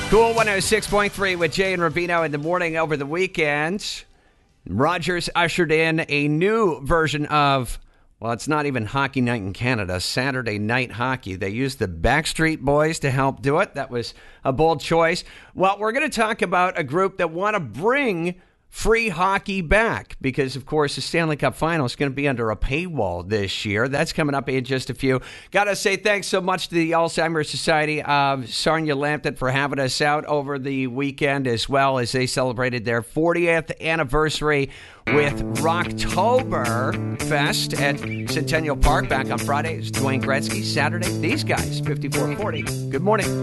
Cool 106.3 with Jay and Ravino in the morning over the weekend. Rogers ushered in a new version of, well, it's not even Hockey Night in Canada, Saturday Night Hockey. They used the Backstreet Boys to help do it. That was a bold choice. Well, we're going to talk about a group that want to bring free hockey back because, of course, the Stanley Cup Final is going to be under a paywall this year. That's coming up in just a few. Got to say thanks so much to the Alzheimer's Society of Sarnia Lambton for having us out over the weekend, as well as they celebrated their 40th anniversary with Rocktober Fest at Centennial Park back on Friday. It's Dwayne Gretzky. Saturday, these guys, 5440. Good morning.